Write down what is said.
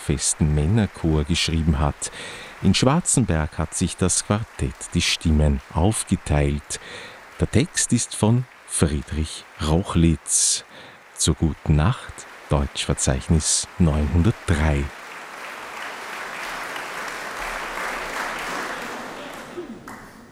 volksfesten Männerchor geschrieben hat. In Schwarzenberg hat sich das Quartett die Stimmen aufgeteilt. Der Text ist von Friedrich Rochlitz. Zur guten Nacht, Deutschverzeichnis 903.